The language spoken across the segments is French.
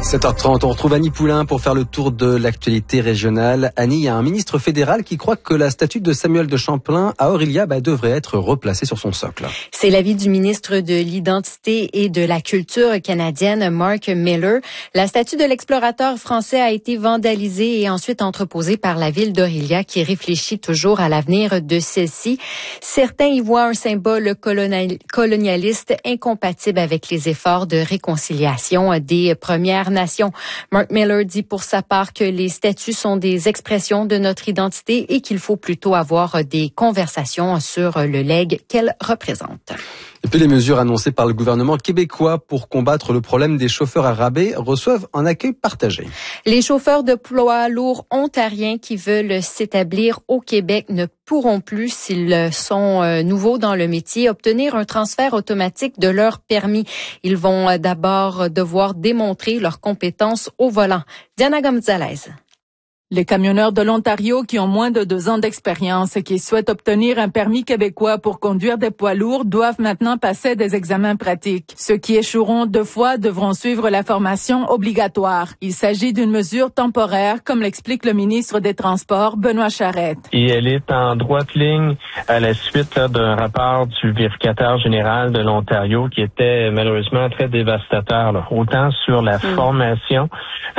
7h30, on retrouve Annie Poulain pour faire le tour de l'actualité régionale. Annie, il y a un ministre fédéral qui croit que la statue de Samuel de Champlain à Orillia devrait être replacée sur son socle. C'est l'avis du ministre de l'Identité et de la Culture canadienne, Mark Miller. La statue de l'explorateur français a été vandalisée et ensuite entreposée par la ville d'Orillia qui réfléchit toujours à l'avenir de celle-ci. Certains y voient un symbole colonialiste incompatible avec les efforts de réconciliation des Premières Nations. Mark Miller dit pour sa part que les statues sont des expressions de notre identité et qu'il faut plutôt avoir des conversations sur le legs qu'elles représentent. Et puis les mesures annoncées par le gouvernement québécois pour combattre le problème des chauffeurs à rabais reçoivent un accueil partagé. Les chauffeurs de poids lourds ontariens qui veulent s'établir au Québec ne pourront plus, s'ils sont nouveaux dans le métier, obtenir un transfert automatique de leur permis. Ils vont d'abord devoir démontrer leurs compétences au volant. Diana Gonzalez. Les camionneurs de l'Ontario qui ont moins de 2 ans d'expérience et qui souhaitent obtenir un permis québécois pour conduire des poids lourds doivent maintenant passer des examens pratiques. Ceux qui échoueront 2 fois devront suivre la formation obligatoire. Il s'agit d'une mesure temporaire, comme l'explique le ministre des Transports, Benoît Charette. Et elle est en droite ligne à la suite d'un rapport du vérificateur général de l'Ontario qui était malheureusement très dévastateur, autant sur la formation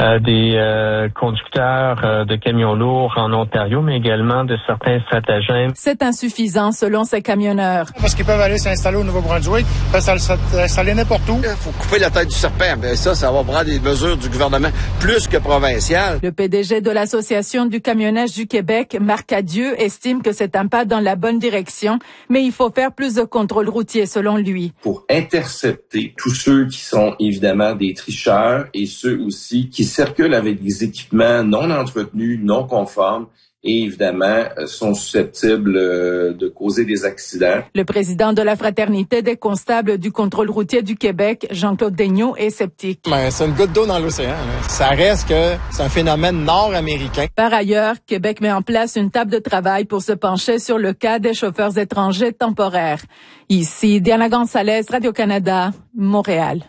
des conducteurs de camions lourds en Ontario, mais également de certains stratagèmes. C'est insuffisant selon ces camionneurs. Parce qu'ils peuvent aller s'installer au Nouveau-Brunswick, s'installer n'importe où. Il faut couper la tête du serpent. Mais ça va prendre des mesures du gouvernement plus que provinciales. Le PDG de l'Association du camionnage du Québec, Marc Adieu, estime que c'est un pas dans la bonne direction, mais il faut faire plus de contrôles routiers selon lui. Pour intercepter tous ceux qui sont évidemment des tricheurs et ceux aussi qui circulent avec des équipements non entretenus, non conformes et évidemment sont susceptibles de causer des accidents. Le président de la Fraternité des constables du contrôle routier du Québec, Jean-Claude Daigneault, est sceptique. C'est une goutte d'eau dans l'océan. Ça reste que c'est un phénomène nord-américain. Par ailleurs, Québec met en place une table de travail pour se pencher sur le cas des chauffeurs étrangers temporaires. Ici, Diana Gonzalez, Radio-Canada, Montréal.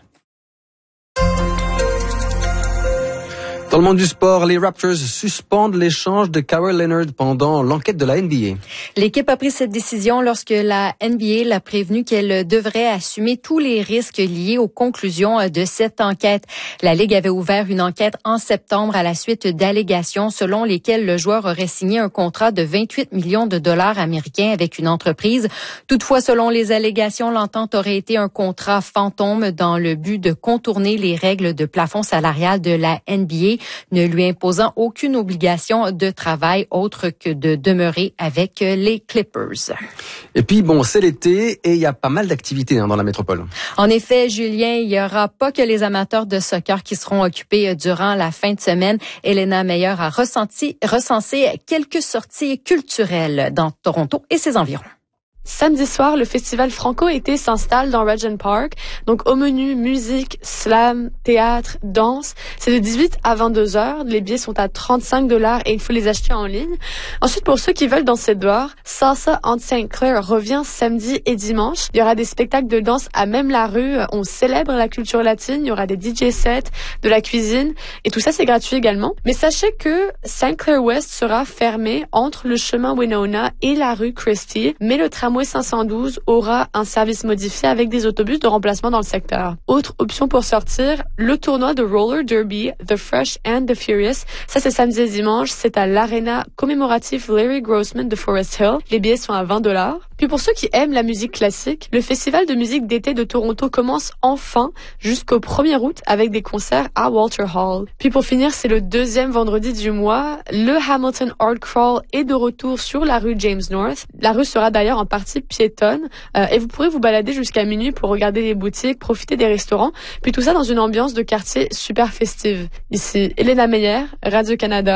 Dans le monde du sport, les Raptors suspendent l'échange de Kawhi Leonard pendant l'enquête de la NBA. L'équipe a pris cette décision lorsque la NBA l'a prévenu qu'elle devrait assumer tous les risques liés aux conclusions de cette enquête. La Ligue avait ouvert une enquête en septembre à la suite d'allégations selon lesquelles le joueur aurait signé un contrat de 28 millions de dollars américains avec une entreprise. Toutefois, selon les allégations, l'entente aurait été un contrat fantôme dans le but de contourner les règles de plafond salarial de la NBA, ne lui imposant aucune obligation de travail autre que de demeurer avec les Clippers. Et puis, c'est l'été et il y a pas mal d'activités dans la métropole. En effet, Julien, il n'y aura pas que les amateurs de soccer qui seront occupés durant la fin de semaine. Elena Meyer a recensé quelques sorties culturelles dans Toronto et ses environs. Samedi soir, le festival Franco-été s'installe dans Regent Park. Donc, au menu, musique, slam, théâtre, danse. C'est de 18 à 22 heures. Les billets sont à $35 et il faut les acheter en ligne. Ensuite, pour ceux qui veulent danser dehors, Salsa on St. Clair revient samedi et dimanche. Il y aura des spectacles de danse à même la rue. On célèbre la culture latine. Il y aura des DJ sets, de la cuisine. Et tout ça, c'est gratuit également. Mais sachez que St. Clair West sera fermé entre le chemin Winona et la rue Christie. Mais le tramway 512 aura un service modifié avec des autobus de remplacement dans le secteur. Autre option pour sortir, le tournoi de roller derby, The Fresh and the Furious. Ça, c'est samedi et dimanche. C'est à l'aréna commémorative Larry Grossman de Forest Hill. Les billets sont à $20. Puis pour ceux qui aiment la musique classique, le festival de musique d'été de Toronto commence enfin jusqu'au 1er août avec des concerts à Walter Hall. Puis pour finir, c'est le 2e vendredi du mois. Le Hamilton Art Crawl est de retour sur la rue James North. La rue sera d'ailleurs en partie piétonne et vous pourrez vous balader jusqu'à minuit pour regarder les boutiques, profiter des restaurants, puis tout ça dans une ambiance de quartier super festive. Ici, Elena Meyer, Radio-Canada,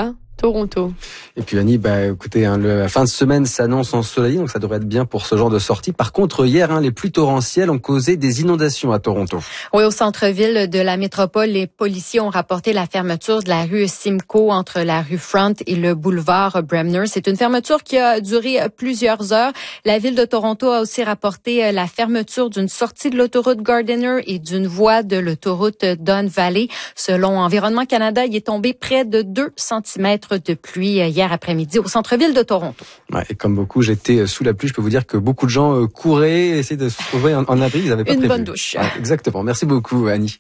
Toronto. Et puis Annie, écoutez, la fin de semaine s'annonce ensoleillée, donc ça devrait être bien pour ce genre de sortie. Par contre, hier, les pluies torrentielles ont causé des inondations à Toronto. Oui, au centre-ville de la métropole, les policiers ont rapporté la fermeture de la rue Simcoe entre la rue Front et le boulevard Bremner. C'est une fermeture qui a duré plusieurs heures. La ville de Toronto a aussi rapporté la fermeture d'une sortie de l'autoroute Gardiner et d'une voie de l'autoroute Don Valley. Selon Environnement Canada, il est tombé près de 2 cm de pluie hier après-midi au centre-ville de Toronto. Ouais, et comme beaucoup, j'étais sous la pluie. Je peux vous dire que beaucoup de gens couraient, essayaient de se trouver en abri. Ils n'avaient pas prévu. Une bonne douche. Ouais, exactement. Merci beaucoup, Annie.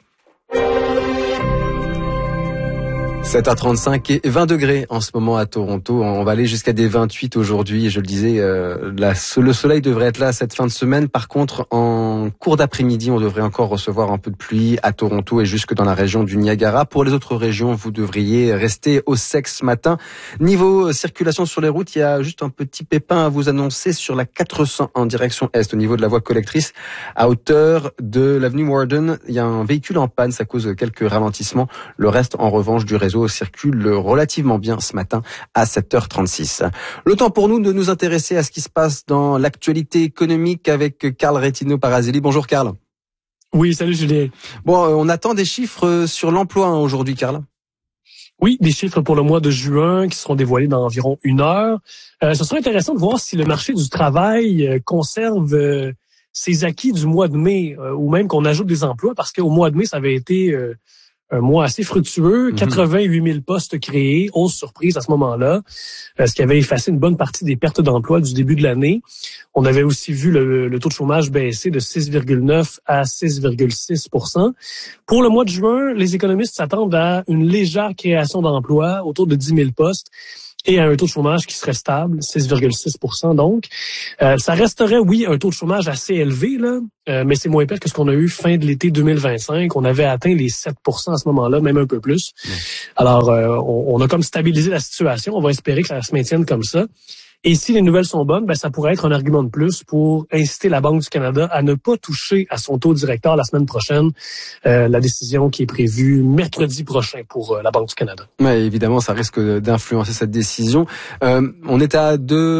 7h35 et 20 degrés en ce moment à Toronto. On va aller jusqu'à des 28 aujourd'hui. Et je le disais, le soleil devrait être là cette fin de semaine. Par contre, en cours d'après-midi, on devrait encore recevoir un peu de pluie à Toronto et jusque dans la région du Niagara. Pour les autres régions, vous devriez rester au sec ce matin. Niveau circulation sur les routes, il y a juste un petit pépin à vous annoncer sur la 400 en direction est, au niveau de la voie collectrice, à hauteur de l'avenue Warden. Il y a un véhicule en panne, ça cause quelques ralentissements. Le reste, en revanche, du réseau circule relativement bien ce matin à 7h36. Le temps pour nous de nous intéresser à ce qui se passe dans l'actualité économique avec Carl Retino-Parazelli. Bonjour Carl. Oui, salut Julien. Bon, on attend des chiffres sur l'emploi aujourd'hui, Carl. Oui, des chiffres pour le mois de juin qui seront dévoilés dans environ 1 heure. Ce sera intéressant de voir si le marché du travail conserve ses acquis du mois de mai ou même qu'on ajoute des emplois parce qu'au mois de mai, ça avait été un mois assez fructueux, 88 000 postes créés, hausse surprise à ce moment-là, ce qui avait effacé une bonne partie des pertes d'emploi du début de l'année. On avait aussi vu le taux de chômage baisser de 6,9 à 6,6 % Pour le mois de juin, les économistes s'attendent à une légère création d'emplois, autour de 10 000 postes, et à un taux de chômage qui serait stable, 6,6 % donc. Ça resterait, oui, un taux de chômage assez élevé, là, mais c'est moins pire que ce qu'on a eu fin de l'été 2025. On avait atteint les 7 % à ce moment-là, même un peu plus. Alors, on a comme stabilisé la situation. On va espérer que ça se maintienne comme ça. Et si les nouvelles sont bonnes, ça pourrait être un argument de plus pour inciter la Banque du Canada à ne pas toucher à son taux directeur la semaine prochaine, la décision qui est prévue mercredi prochain pour la Banque du Canada. Ouais, évidemment, ça risque d'influencer cette décision. On est à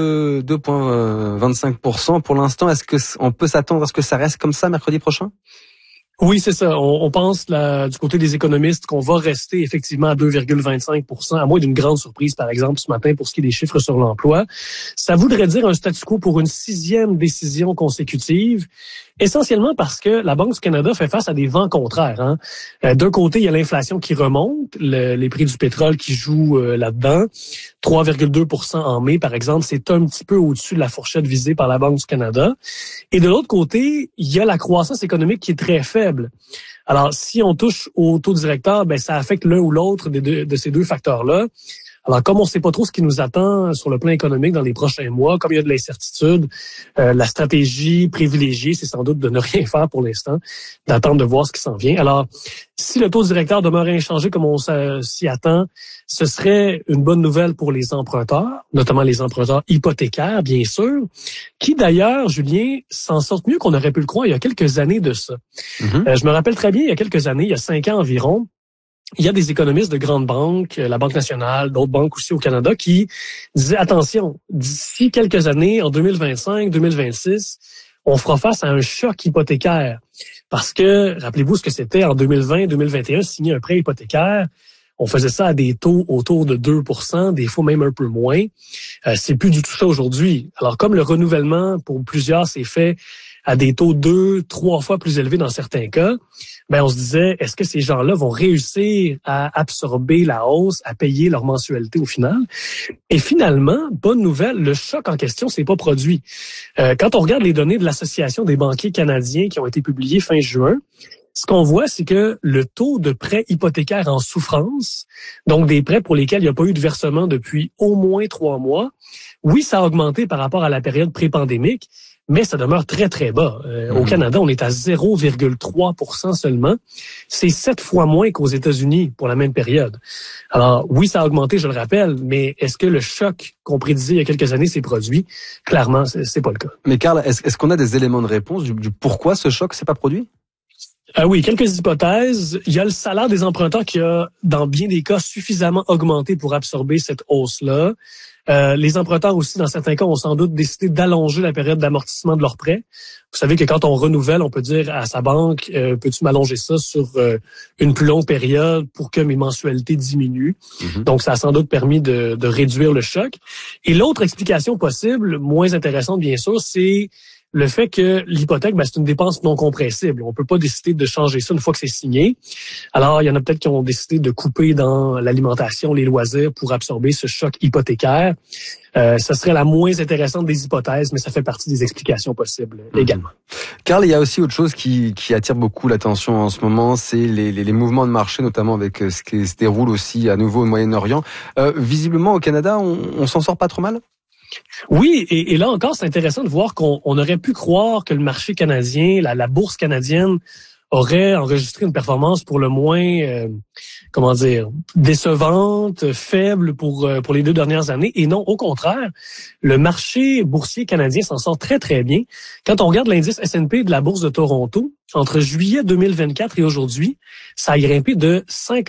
2,25 % pour l'instant. Est-ce que on peut s'attendre à ce que ça reste comme ça mercredi prochain? Oui, c'est ça. On pense du côté des économistes qu'on va rester effectivement à 2,25 %, à moins d'une grande surprise, par exemple, ce matin pour ce qui est des chiffres sur l'emploi. Ça voudrait dire un statu quo pour une 6e décision consécutive, essentiellement parce que la Banque du Canada fait face à des vents contraires. D'un côté, il y a l'inflation qui remonte, les prix du pétrole qui jouent là-dedans. 3,2 % en mai, par exemple, c'est un petit peu au-dessus de la fourchette visée par la Banque du Canada. Et de l'autre côté, il y a la croissance économique qui est très faible. Alors, si on touche au taux directeur, ça affecte l'un ou l'autre de ces deux facteurs-là. Alors, comme on ne sait pas trop ce qui nous attend sur le plan économique dans les prochains mois, comme il y a de l'incertitude, la stratégie privilégiée, c'est sans doute de ne rien faire pour l'instant, d'attendre de voir ce qui s'en vient. Alors, si le taux directeur demeure inchangé comme on s'y attend, ce serait une bonne nouvelle pour les emprunteurs, notamment les emprunteurs hypothécaires, bien sûr, qui d'ailleurs, Julien, s'en sortent mieux qu'on aurait pu le croire il y a quelques années de ça. Je me rappelle très bien, il y a quelques années, il y a 5 ans environ, il y a des économistes de grandes banques, la Banque nationale, d'autres banques aussi au Canada, qui disaient, attention, d'ici quelques années, en 2025, 2026, on fera face à un choc hypothécaire. Parce que, rappelez-vous ce que c'était en 2020, 2021, signer un prêt hypothécaire, on faisait ça à des taux autour de 2 %, des fois même un peu moins. C'est plus du tout ça aujourd'hui. Alors, comme le renouvellement, pour plusieurs, s'est fait à des taux 2-3 fois plus élevés dans certains cas, on se disait, est-ce que ces gens-là vont réussir à absorber la hausse, à payer leur mensualité au final? Et finalement, bonne nouvelle, le choc en question s'est pas produit. Quand on regarde les données de l'Association des banquiers canadiens qui ont été publiées fin juin, ce qu'on voit, c'est que le taux de prêts hypothécaires en souffrance, donc des prêts pour lesquels il n'y a pas eu de versement depuis au moins 3 mois, oui, ça a augmenté par rapport à la période pré-pandémique, mais ça demeure très, très bas. Au Canada, on est à 0,3 % seulement. C'est 7 fois moins qu'aux États-Unis pour la même période. Alors, oui, ça a augmenté, je le rappelle, mais est-ce que le choc qu'on prédisait il y a quelques années s'est produit? Clairement, c'est pas le cas. Mais Carl, est-ce qu'on a des éléments de réponse du pourquoi ce choc s'est pas produit? Oui, quelques hypothèses. Il y a le salaire des emprunteurs qui a, dans bien des cas, suffisamment augmenté pour absorber cette hausse-là. Les emprunteurs aussi, dans certains cas, ont sans doute décidé d'allonger la période d'amortissement de leurs prêts. Vous savez que quand on renouvelle, on peut dire à sa banque, peux-tu m'allonger ça sur une plus longue période pour que mes mensualités diminuent? Donc, ça a sans doute permis de réduire le choc. Et l'autre explication possible, moins intéressante bien sûr, c'est le fait que l'hypothèque, c'est une dépense non compressible. On peut pas décider de changer ça une fois que c'est signé. Alors, il y en a peut-être qui ont décidé de couper dans l'alimentation, les loisirs pour absorber ce choc hypothécaire. Ça serait la moins intéressante des hypothèses, mais ça fait partie des explications possibles également. Karl, il y a aussi autre chose qui attire beaucoup l'attention en ce moment, c'est les mouvements de marché, notamment avec ce qui se déroule aussi à nouveau au Moyen-Orient. Visiblement, au Canada, on s'en sort pas trop mal? Oui, et là encore, c'est intéressant de voir qu'on aurait pu croire que le marché canadien, la bourse canadienne, aurait enregistré une performance pour le moins, décevante, faible pour les 2 dernières années. Et non, au contraire, le marché boursier canadien s'en sort très, très bien. Quand on regarde l'indice S&P de la Bourse de Toronto, entre juillet 2024 et aujourd'hui, ça a grimpé de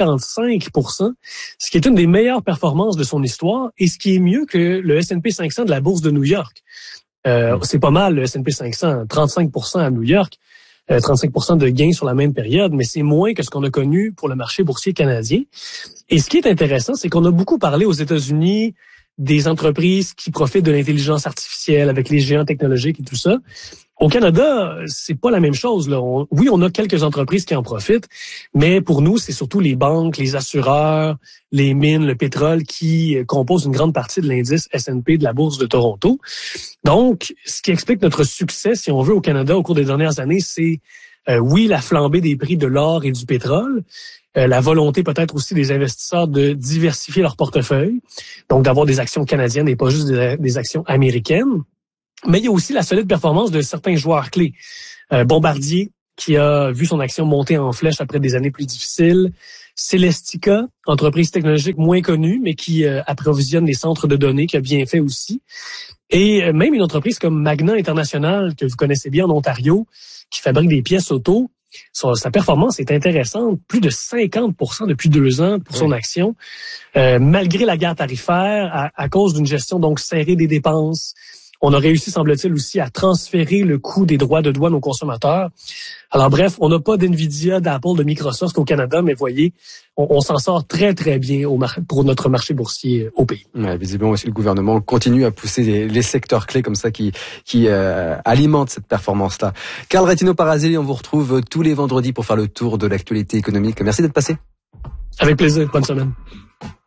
55%, ce qui est une des meilleures performances de son histoire et ce qui est mieux que le S&P 500 de la Bourse de New York. C'est pas mal, le S&P 500, 35% à New York. 35% de gains sur la même période, mais c'est moins que ce qu'on a connu pour le marché boursier canadien. Et ce qui est intéressant, c'est qu'on a beaucoup parlé aux États-Unis des entreprises qui profitent de l'intelligence artificielle avec les géants technologiques et tout ça. Au Canada, c'est pas la même chose, là. Oui, on a quelques entreprises qui en profitent, mais pour nous, c'est surtout les banques, les assureurs, les mines, le pétrole qui composent une grande partie de l'indice S&P de la Bourse de Toronto. Donc, ce qui explique notre succès, si on veut, au Canada au cours des dernières années, c'est oui, la flambée des prix de l'or et du pétrole, la volonté peut-être aussi des investisseurs de diversifier leur portefeuille, donc d'avoir des actions canadiennes et pas juste des actions américaines. Mais il y a aussi la solide performance de certains joueurs clés. Bombardier, qui a vu son action monter en flèche après des années plus difficiles. Celestica, entreprise technologique moins connue, mais qui approvisionne les centres de données, qui a bien fait aussi. Et même une entreprise comme Magna International, que vous connaissez bien en Ontario, qui fabrique des pièces auto. Sa performance est intéressante, plus de 50% depuis 2 ans pour son action, malgré la guerre tarifaire, à cause d'une gestion donc serrée des dépenses. On a réussi, semble-t-il, aussi à transférer le coût des droits de douane aux consommateurs. Alors bref, on n'a pas d'NVIDIA, d'Apple, de Microsoft au Canada, mais voyez, on s'en sort très, très bien pour notre marché boursier au pays. Ouais, visiblement aussi, le gouvernement continue à pousser les secteurs clés comme ça qui alimentent cette performance-là. Karl Rettino-Parasili, on vous retrouve tous les vendredis pour faire le tour de l'actualité économique. Merci d'être passé. Avec plaisir. Bonne semaine.